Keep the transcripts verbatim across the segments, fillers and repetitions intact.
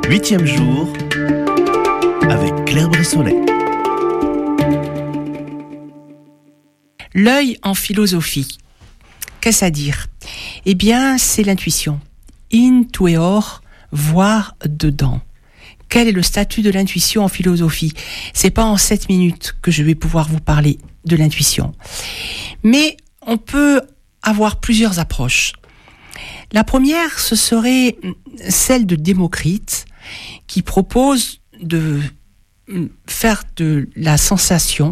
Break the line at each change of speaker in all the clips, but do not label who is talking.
Huitième jour avec Claire Bressonnet.
L'œil en philosophie. Qu'est-ce à dire ? Eh bien, c'est l'intuition. Intueor, voir dedans. Quel est le statut de l'intuition en philosophie ? C'est pas en sept minutes que je vais pouvoir vous parler de l'intuition. Mais on peut avoir plusieurs approches. La première, ce serait celle de Démocrite, qui propose de faire de la sensation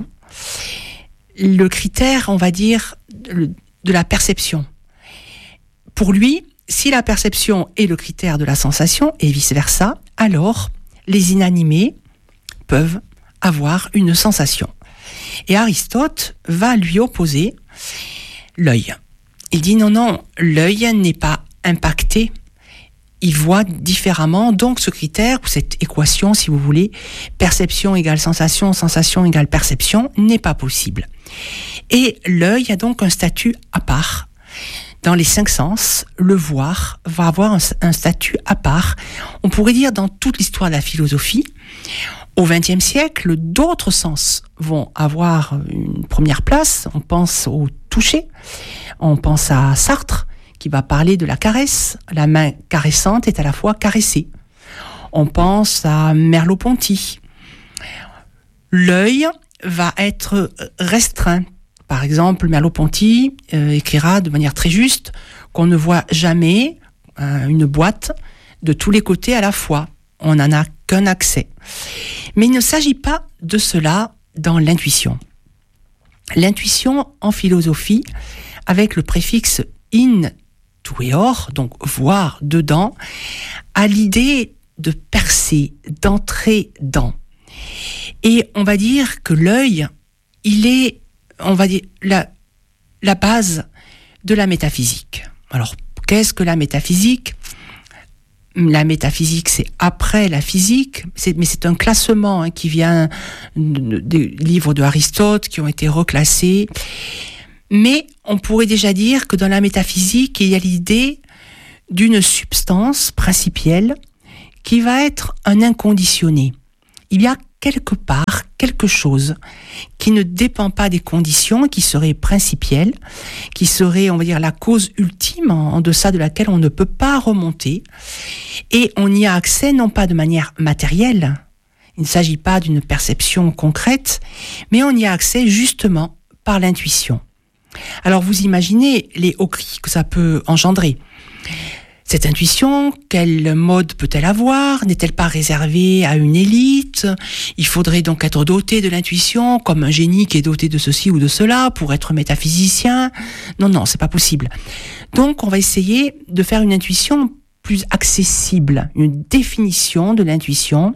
le critère, on va dire, de la perception. Pour lui, si la perception est le critère de la sensation, et vice-versa, alors les inanimés peuvent avoir une sensation. Et Aristote va lui opposer l'œil. Il dit non, non, l'œil n'est pas impacté, il voit différemment, donc ce critère, ou cette équation, si vous voulez, perception égale sensation, sensation égale perception, n'est pas possible. Et l'œil a donc un statut à part. Dans les cinq sens, le voir va avoir un, un statut à part. On pourrait dire dans toute l'histoire de la philosophie, au vingtième siècle, d'autres sens vont avoir une première place. On pense au toucher, on pense à Sartre, qui va parler de la caresse. La main caressante est à la fois caressée. On pense à Merleau-Ponty. L'œil va être restreint. Par exemple, Merleau-Ponty euh, écrira de manière très juste qu'on ne voit jamais euh, une boîte de tous les côtés à la fois. On n'en a qu'un accès. Mais il ne s'agit pas de cela dans l'intuition. L'intuition en philosophie, avec le préfixe intueor, donc voir dedans, a l'idée de percer, d'entrer dans. Et on va dire que l'œil, il est, on va dire, la, la base de la métaphysique. Alors, qu'est-ce que la métaphysique ? La métaphysique, c'est après la physique, c'est, mais c'est un classement hein, qui vient des livres de Aristote qui ont été reclassés. Mais on pourrait déjà dire que dans la métaphysique, il y a l'idée d'une substance principielle qui va être un inconditionné. Il y a quelque part quelque chose qui ne dépend pas des conditions, qui serait principielle, qui serait, on va dire, la cause ultime en, en deçà de laquelle on ne peut pas remonter. Et on y a accès non pas de manière matérielle, il ne s'agit pas d'une perception concrète, mais on y a accès justement par l'intuition. Alors vous imaginez les hauts cris que ça peut engendrer. Cette intuition, quel mode peut-elle avoir ? N'est-elle pas réservée à une élite ? Il faudrait donc être doté de l'intuition, comme un génie qui est doté de ceci ou de cela, pour être métaphysicien. Non, non, c'est pas possible. Donc, on va essayer de faire une intuition plus accessible, une définition de l'intuition,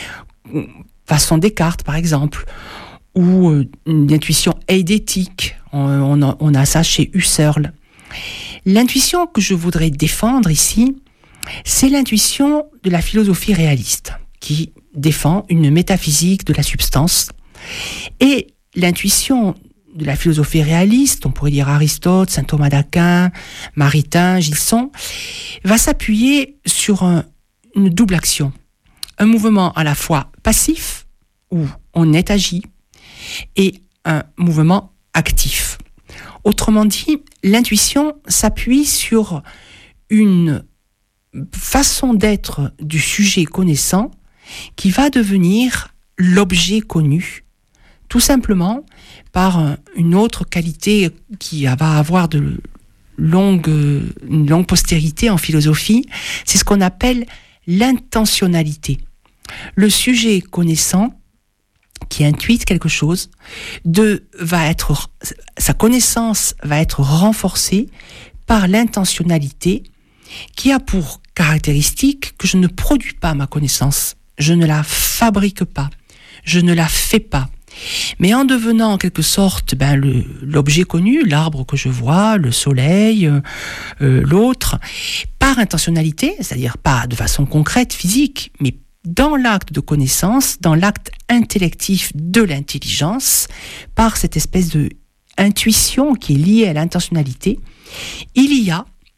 façon Descartes, par exemple, ou une intuition eidétique. On a, on a ça chez Husserl. L'intuition que je voudrais défendre ici, c'est l'intuition de la philosophie réaliste, qui défend une métaphysique de la substance. Et l'intuition de la philosophie réaliste, on pourrait dire Aristote, saint Thomas d'Aquin, Maritain, Gilson, va s'appuyer sur un, une double action. Un mouvement à la fois passif, où on est agi, et un mouvement actif. Autrement dit, l'intuition s'appuie sur une façon d'être du sujet connaissant qui va devenir l'objet connu, tout simplement par une autre qualité qui va avoir de longue, une longue postérité en philosophie, c'est ce qu'on appelle l'intentionnalité. Le sujet connaissant qui intuite quelque chose, de, va être, sa connaissance va être renforcée par l'intentionnalité qui a pour caractéristique que je ne produis pas ma connaissance, je ne la fabrique pas, je ne la fais pas. Mais en devenant en quelque sorte ben, le, l'objet connu, l'arbre que je vois, le soleil, euh, l'autre, par intentionnalité, c'est-à-dire pas de façon concrète, physique, mais dans l'acte de connaissance, dans l'acte intellectif de l'intelligence, par cette espèce de intuition qui est liée à l'intentionnalité, il y a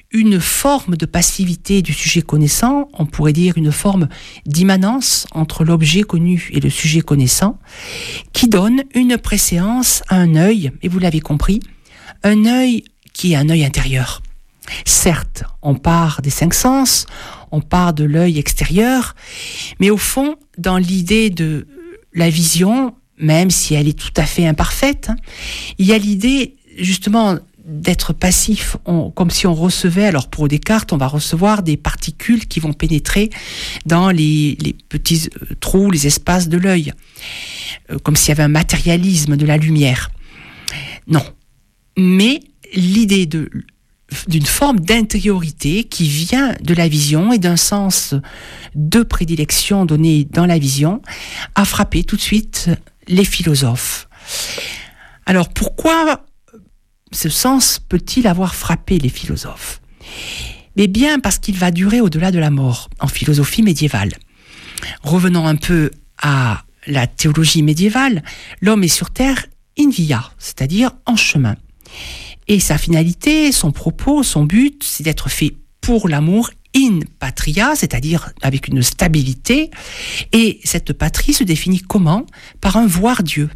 une forme de passivité du sujet connaissant, on pourrait dire une forme d'immanence entre l'objet connu et le sujet connaissant, qui donne une préséance à un œil, et vous l'avez compris, un œil qui est un œil intérieur. Certes, on part des cinq sens, on part de l'œil extérieur, mais au fond, dans l'idée de la vision, même si elle est tout à fait imparfaite, il y a l'idée justement d'être passif, on, comme si on recevait, alors pour Descartes, on va recevoir des particules qui vont pénétrer dans les, les petits trous, les espaces de l'œil, euh, comme s'il y avait un matérialisme de la lumière. Non. Mais l'idée de d'une forme d'intériorité qui vient de la vision et d'un sens de prédilection donné dans la vision a frappé tout de suite les philosophes. Alors pourquoi ce sens peut-il avoir frappé les philosophes ? Eh bien parce qu'il va durer au-delà de la mort en philosophie médiévale. Revenons un peu à la théologie médiévale, l'homme est sur terre in via, c'est-à-dire en chemin. Et sa finalité, son propos, son but, c'est d'être fait pour l'amour in patria, c'est-à-dire avec une stabilité. Et cette patrie se définit comment ? Par un voir Dieu.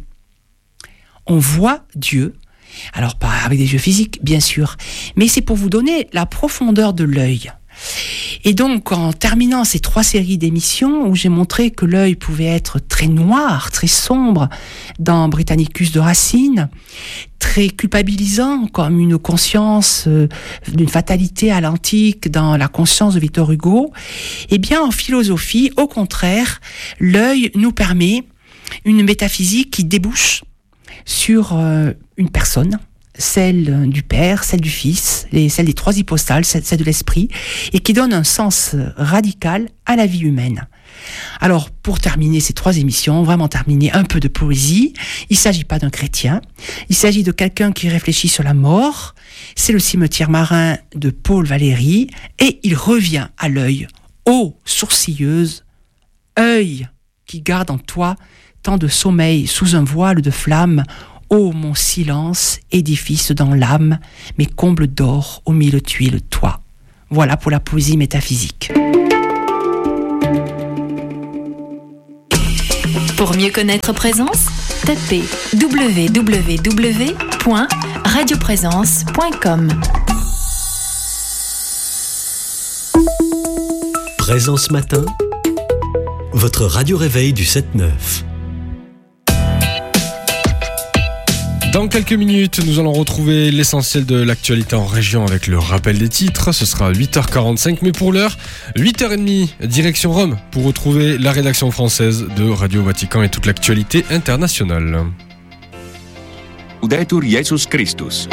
On voit Dieu, alors pas avec des yeux physiques, bien sûr, mais c'est pour vous donner la profondeur de l'œil. Et donc, en terminant ces trois séries d'émissions où j'ai montré que l'œil pouvait être très noir, très sombre dans Britannicus de Racine, très culpabilisant comme une conscience euh, d'une fatalité à l'antique dans la conscience de Victor Hugo, eh bien, en philosophie, au contraire, l'œil nous permet une métaphysique qui débouche sur euh, une personne, celle du Père, celle du Fils, les, celle des trois hypostales, celle, celle de l'Esprit, et qui donne un sens radical à la vie humaine. Alors, pour terminer ces trois émissions, vraiment terminer un peu de poésie, il ne s'agit pas d'un chrétien, il s'agit de quelqu'un qui réfléchit sur la mort, c'est le cimetière marin de Paul Valéry, et il revient à l'œil, ô sourcilleuse, œil qui garde en toi tant de sommeil sous un voile de flamme, ô mon silence, édifice dans l'âme, mes combles d'or aux mille tuiles, toi. Voilà pour la poésie métaphysique.
Pour mieux connaître Présence, tapez w w w point radio présence point com.
Présence Matin, votre radio-réveil du sept neuf.
Dans quelques minutes, nous allons retrouver l'essentiel de l'actualité en région avec le rappel des titres. Ce sera huit heures quarante-cinq, mais pour l'heure, huit heures trente, direction Rome, pour retrouver la rédaction française de Radio Vatican et toute l'actualité internationale.
Laudetur Jesus Christus.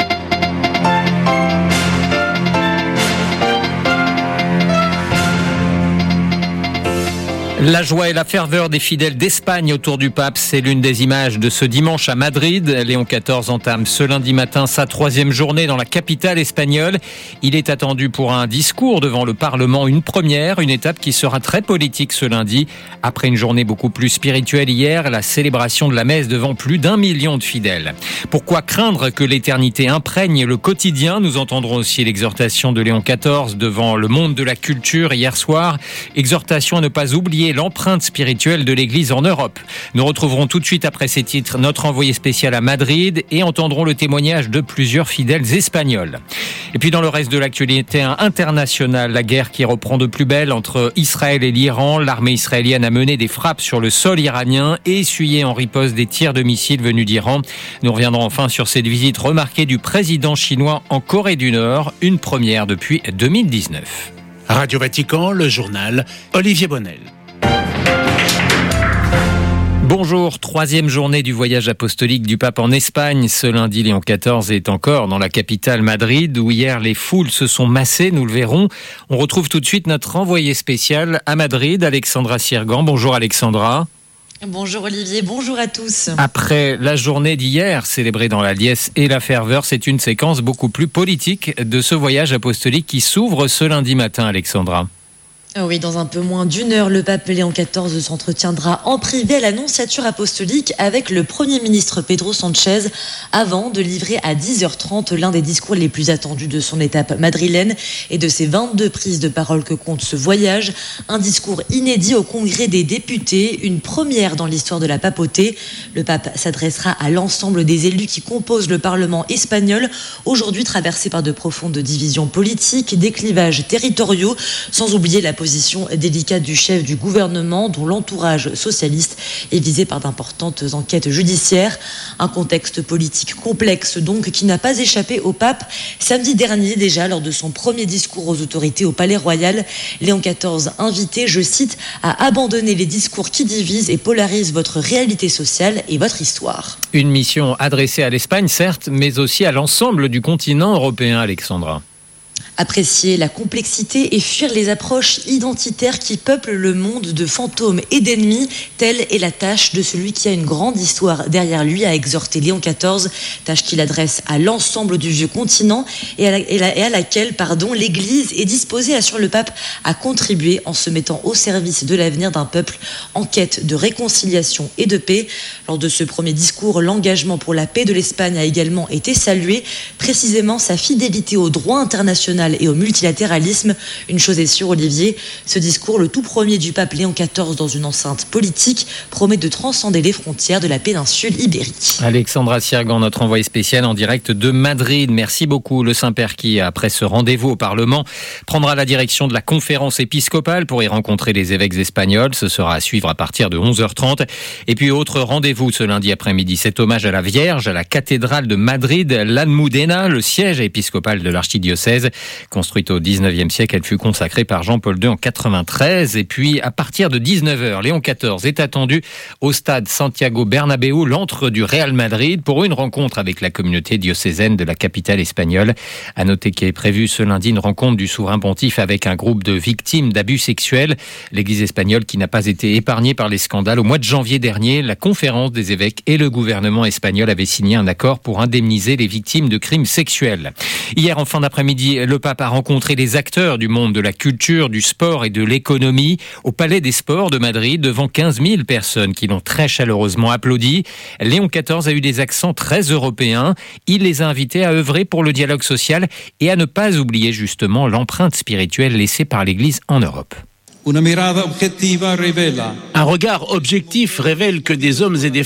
La joie et la ferveur des fidèles d'Espagne autour du pape, c'est l'une des images de ce dimanche à Madrid. Léon quatorze entame ce lundi matin sa troisième journée dans la capitale espagnole. Il est attendu pour un discours devant le Parlement, une première, une étape qui sera très politique ce lundi. Après une journée beaucoup plus spirituelle hier, la célébration de la messe devant plus d'un million de fidèles. Pourquoi craindre que l'éternité imprègne le quotidien ? Nous entendrons aussi l'exhortation de Léon quatorze devant le monde de la culture hier soir. Exhortation à ne pas oublier l'empreinte spirituelle de l'Église en Europe. Nous retrouverons tout de suite après ces titres notre envoyé spécial à Madrid et entendrons le témoignage de plusieurs fidèles espagnols. Et puis dans le reste de l'actualité internationale, la guerre qui reprend de plus belle entre Israël et l'Iran. L'armée israélienne a mené des frappes sur le sol iranien et essuyé en riposte des tirs de missiles venus d'Iran. Nous reviendrons enfin sur cette visite remarquée du président chinois en Corée du Nord, une première depuis deux mille dix-neuf.
Radio Vatican, le journal, Olivier Bonnel.
Bonjour, troisième journée du voyage apostolique du pape en Espagne. Ce lundi, Léon quatorze est encore dans la capitale Madrid, où hier les foules se sont massées, nous le verrons. On retrouve tout de suite notre envoyé spécial à Madrid, Alexandra Sirgan. Bonjour Alexandra.
Bonjour Olivier, bonjour à tous.
Après la journée d'hier, célébrée dans la liesse et la ferveur, c'est une séquence beaucoup plus politique de ce voyage apostolique qui s'ouvre ce lundi matin, Alexandra.
Oui, dans un peu moins d'une heure, le pape Léon quatorze s'entretiendra en privé à l'Annonciature apostolique avec le Premier ministre Pedro Sánchez avant de livrer à dix heures trente l'un des discours les plus attendus de son étape madrilène et de ses vingt-deux prises de parole que compte ce voyage. Un discours inédit au Congrès des députés, une première dans l'histoire de la papauté. Le pape s'adressera à l'ensemble des élus qui composent le Parlement espagnol, aujourd'hui traversé par de profondes divisions politiques, des clivages territoriaux, sans oublier la position délicate du chef du gouvernement dont l'entourage socialiste est visé par d'importantes enquêtes judiciaires. Un contexte politique complexe donc qui n'a pas échappé au pape. Samedi dernier déjà, lors de son premier discours aux autorités au Palais Royal, Léon quatorze invitait, je cite, à abandonner les discours qui divisent et polarisent votre réalité sociale et votre histoire.
Une mission adressée à l'Espagne, certes, mais aussi à l'ensemble du continent européen, Alexandra.
Apprécier la complexité et fuir les approches identitaires qui peuplent le monde de fantômes et d'ennemis, telle est la tâche de celui qui a une grande histoire derrière lui, a exhorté Léon quatorze, tâche qu'il adresse à l'ensemble du vieux continent et à, la, et la, et à laquelle pardon, l'Église est disposée, assure le pape, à contribuer en se mettant au service de l'avenir d'un peuple en quête de réconciliation et de paix. Lors de ce premier discours, l'engagement pour la paix de l'Espagne a également été salué, précisément sa fidélité au droit international et au multilatéralisme. Une chose est sûre, Olivier, ce discours, le tout premier du pape Léon quatorze dans une enceinte politique, promet de transcender les frontières de la péninsule ibérique.
Alexandra Siergan, notre envoyée spéciale en direct de Madrid. Merci beaucoup. Le Saint-Père qui, après ce rendez-vous au Parlement, prendra la direction de la conférence épiscopale pour y rencontrer les évêques espagnols. Ce sera à suivre à partir de onze heures trente. Et puis, autre rendez-vous ce lundi après-midi, cet hommage à la Vierge, à la cathédrale de Madrid, l'Almudena, le siège épiscopal de l'archidiocèse. Construite au dix-neuvième siècle, elle fut consacrée par Jean-Paul deux en quatre-vingt-treize. Et puis, à partir de dix-neuf heures, Léon quatorze est attendu au stade Santiago Bernabéu, l'antre du Real Madrid, pour une rencontre avec la communauté diocésaine de la capitale espagnole. À noter qu'il est prévu ce lundi une rencontre du souverain pontife avec un groupe de victimes d'abus sexuels. L'église espagnole qui n'a pas été épargnée par les scandales. Au mois de janvier dernier, la conférence des évêques et le gouvernement espagnol avaient signé un accord pour indemniser les victimes de crimes sexuels. Hier, en fin d'après-midi, le pape a rencontré les acteurs du monde de la culture, du sport et de l'économie au Palais des Sports de Madrid devant quinze mille personnes qui l'ont très chaleureusement applaudi. Léon quatorze a eu des accents très européens. Il les a invités à œuvrer pour le dialogue social et à ne pas oublier justement l'empreinte spirituelle laissée par l'Église en Europe.
Un regard objectif révèle que des hommes et des